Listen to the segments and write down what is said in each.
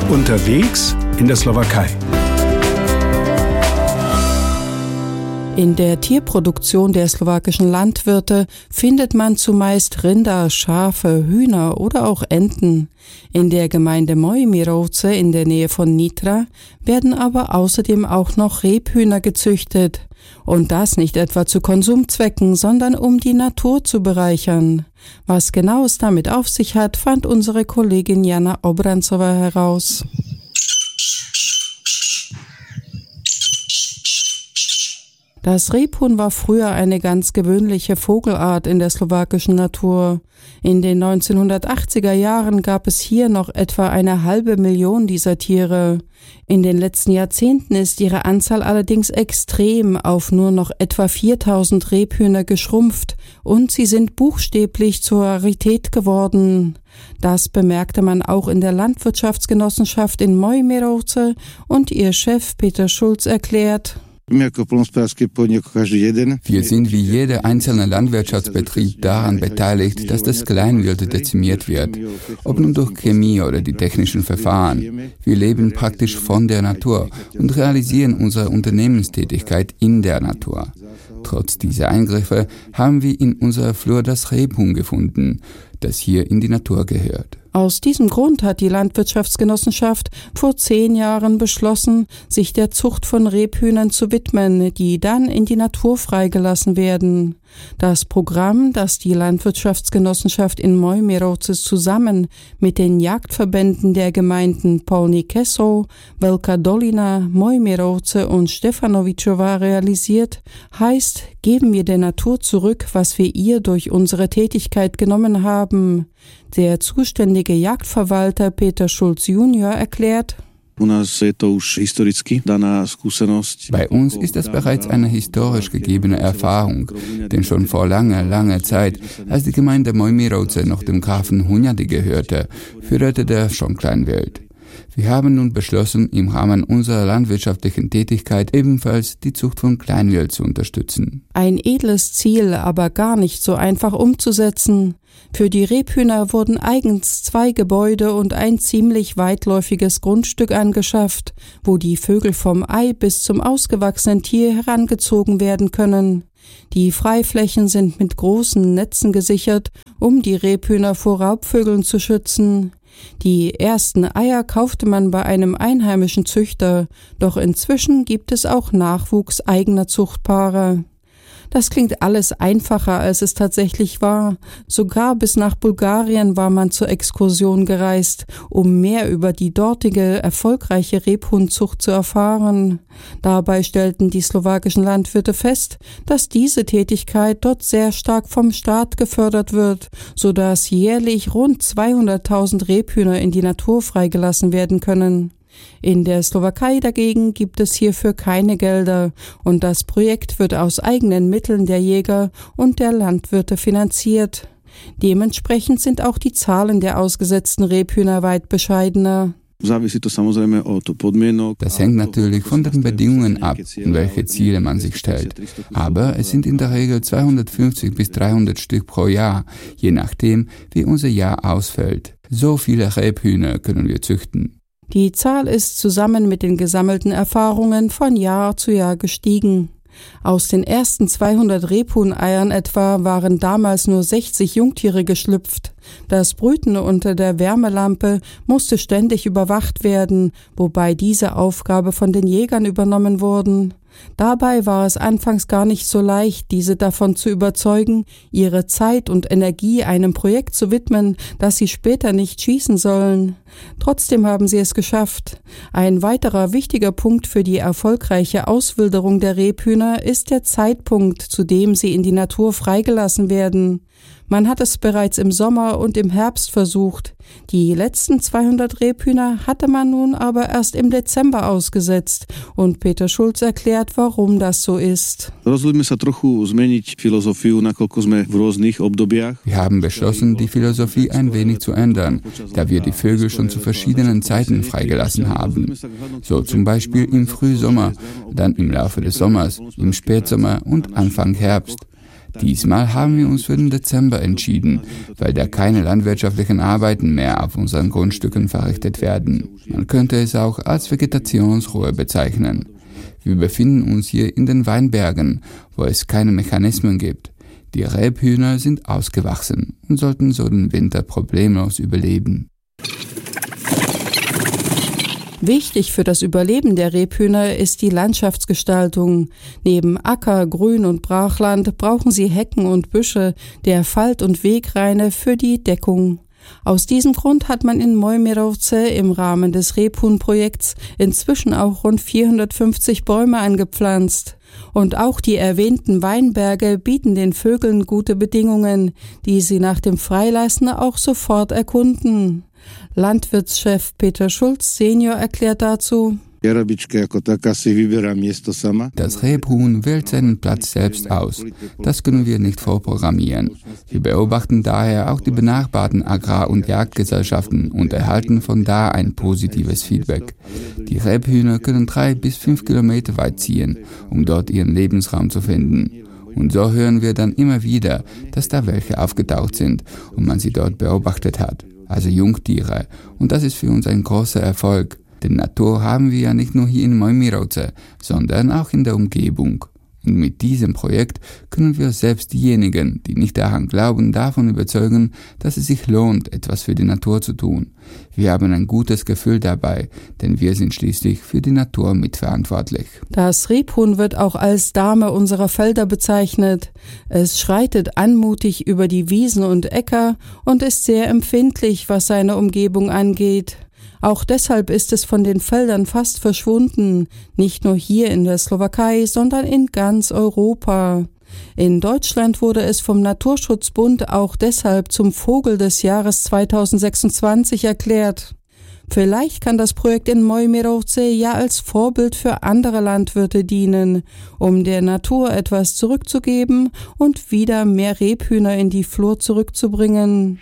Unterwegs in der Slowakei. In der Tierproduktion der slowakischen Landwirte findet man zumeist Rinder, Schafe, Hühner oder auch Enten. In der Gemeinde Moje Mirovce in der Nähe von Nitra werden aber außerdem auch noch Rebhühner gezüchtet. Und das nicht etwa zu Konsumzwecken, sondern um die Natur zu bereichern. Was genau es damit auf sich hat, fand unsere Kollegin Jana Obranzova heraus. Das Rebhuhn war früher eine ganz gewöhnliche Vogelart in der slowakischen Natur. In den 1980er Jahren gab es hier noch etwa 500.000 dieser Tiere. In den letzten Jahrzehnten ist ihre Anzahl allerdings extrem auf nur noch etwa 4.000 Rebhühner geschrumpft und sie sind buchstäblich zur Rarität geworden. Das bemerkte man auch in der Landwirtschaftsgenossenschaft in Moje Mirovce und ihr Chef Peter Schulz erklärt: Wir sind wie jeder einzelne Landwirtschaftsbetrieb daran beteiligt, dass das Kleinwild dezimiert wird, ob nun durch Chemie oder die technischen Verfahren. Wir leben praktisch von der Natur und realisieren unsere Unternehmenstätigkeit in der Natur. Trotz dieser Eingriffe haben wir in unserer Flur das Rebhuhn gefunden, das hier in die Natur gehört. Aus diesem Grund hat die Landwirtschaftsgenossenschaft vor 10 Jahren beschlossen, sich der Zucht von Rebhühnern zu widmen, die dann in die Natur freigelassen werden. Das Programm, das die Landwirtschaftsgenossenschaft in Moje Mirovce zusammen mit den Jagdverbänden der Gemeinden Polní Keso, Velká Dolina, Moje Mirovce und Štefanovičova realisiert, heißt: Geben wir der Natur zurück, was wir ihr durch unsere Tätigkeit genommen haben. Der zuständige Jagdverwalter Peter Schulz Junior erklärt: Bei uns ist das bereits eine historisch gegebene Erfahrung, denn schon vor langer Zeit, als die Gemeinde Moje Mirovce noch dem Grafen Hunyadi gehörte, führte der schon Kleinwild. Wir haben nun beschlossen, im Rahmen unserer landwirtschaftlichen Tätigkeit ebenfalls die Zucht von Kleinwild zu unterstützen. Ein edles Ziel, aber gar nicht so einfach umzusetzen. Für die Rebhühner wurden eigens 2 Gebäude und ein ziemlich weitläufiges Grundstück angeschafft, wo die Vögel vom Ei bis zum ausgewachsenen Tier herangezogen werden können. Die Freiflächen sind mit großen Netzen gesichert, um die Rebhühner vor Raubvögeln zu schützen. Die ersten Eier kaufte man bei einem einheimischen Züchter, doch inzwischen gibt es auch Nachwuchs eigener Zuchtpaare. Das klingt alles einfacher, als es tatsächlich war. Sogar bis nach Bulgarien war man zur Exkursion gereist, um mehr über die dortige erfolgreiche Rebhuhnzucht zu erfahren. Dabei stellten die slowakischen Landwirte fest, dass diese Tätigkeit dort sehr stark vom Staat gefördert wird, sodass jährlich rund 200.000 Rebhühner in die Natur freigelassen werden können. In der Slowakei dagegen gibt es hierfür keine Gelder und das Projekt wird aus eigenen Mitteln der Jäger und der Landwirte finanziert. Dementsprechend sind auch die Zahlen der ausgesetzten Rebhühner weit bescheidener. Das hängt natürlich von den Bedingungen ab, welche Ziele man sich stellt. Aber es sind in der Regel 250 bis 300 Stück pro Jahr, je nachdem, wie unser Jahr ausfällt. So viele Rebhühner können wir züchten. Die Zahl ist zusammen mit den gesammelten Erfahrungen von Jahr zu Jahr gestiegen. Aus den ersten 200 Rebhuhneiern etwa waren damals nur 60 Jungtiere geschlüpft. Das Brüten unter der Wärmelampe musste ständig überwacht werden, wobei diese Aufgabe von den Jägern übernommen wurde. Dabei war es anfangs gar nicht so leicht, diese davon zu überzeugen, ihre Zeit und Energie einem Projekt zu widmen, das sie später nicht schießen sollen. Trotzdem haben sie es geschafft. Ein weiterer wichtiger Punkt für die erfolgreiche Auswilderung der Rebhühner ist der Zeitpunkt, zu dem sie in die Natur freigelassen werden. Man hat es bereits im Sommer und im Herbst versucht. Die letzten 200 Rebhühner hatte man nun aber erst im Dezember ausgesetzt und Peter Schulz erklärt, warum das so ist. Wir haben beschlossen, die Philosophie ein wenig zu ändern, da wir die Vögel schon zu verschiedenen Zeiten freigelassen haben. So zum Beispiel im Frühsommer, dann im Laufe des Sommers, im Spätsommer und Anfang Herbst. Diesmal haben wir uns für den Dezember entschieden, weil da keine landwirtschaftlichen Arbeiten mehr auf unseren Grundstücken verrichtet werden. Man könnte es auch als Vegetationsruhe bezeichnen. Wir befinden uns hier in den Weinbergen, wo es keine Mechanismen gibt. Die Rebhühner sind ausgewachsen und sollten so den Winter problemlos überleben. Wichtig für das Überleben der Rebhühner ist die Landschaftsgestaltung. Neben Acker, Grün und Brachland brauchen sie Hecken und Büsche, der Falt- und Wegraine für die Deckung. Aus diesem Grund hat man in Mojmirovce im Rahmen des Rebhuhnprojekts inzwischen auch rund 450 Bäume angepflanzt. Und auch die erwähnten Weinberge bieten den Vögeln gute Bedingungen, die sie nach dem Freilassen auch sofort erkunden. Landwirtschef Peter Schulz Senior erklärt dazu: Das Rebhuhn wählt seinen Platz selbst aus. Das können wir nicht vorprogrammieren. Wir beobachten daher auch die benachbarten Agrar- und Jagdgesellschaften und erhalten von da ein positives Feedback. Die Rebhühner können 3 bis 5 Kilometer weit ziehen, um dort ihren Lebensraum zu finden. Und so hören wir dann immer wieder, dass da welche aufgetaucht sind und man sie dort beobachtet hat. Also Jungtiere. Und das ist für uns ein großer Erfolg. Denn Natur haben wir ja nicht nur hier in Mojmirovce, sondern auch in der Umgebung. Und mit diesem Projekt können wir selbst diejenigen, die nicht daran glauben, davon überzeugen, dass es sich lohnt, etwas für die Natur zu tun. Wir haben ein gutes Gefühl dabei, denn wir sind schließlich für die Natur mitverantwortlich. Das Rebhuhn wird auch als Dame unserer Felder bezeichnet. Es schreitet anmutig über die Wiesen und Äcker und ist sehr empfindlich, was seine Umgebung angeht. Auch deshalb ist es von den Feldern fast verschwunden, nicht nur hier in der Slowakei, sondern in ganz Europa. In Deutschland wurde es vom Naturschutzbund auch deshalb zum Vogel des Jahres 2026 erklärt. Vielleicht kann das Projekt in Mojmirovce ja als Vorbild für andere Landwirte dienen, um der Natur etwas zurückzugeben und wieder mehr Rebhühner in die Flur zurückzubringen.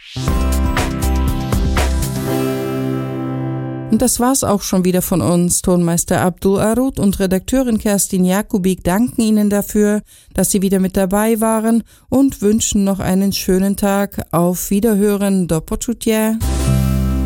Und das war's auch schon wieder von uns. Tonmeister Abdul Arut und Redakteurin Kerstin Jakubik danken Ihnen dafür, dass Sie wieder mit dabei waren und wünschen noch einen schönen Tag. Auf Wiederhören. Do počutia.